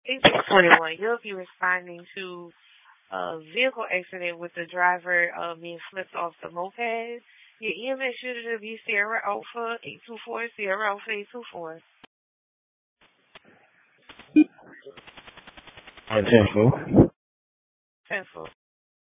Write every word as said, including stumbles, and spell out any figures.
eight six two one, you'll be responding to a vehicle accident with the driver uh, being flipped off the moped. Your E M S unit will be Sierra Alpha eight two four, Sierra Alpha eight two four. All right, ten four. ten four.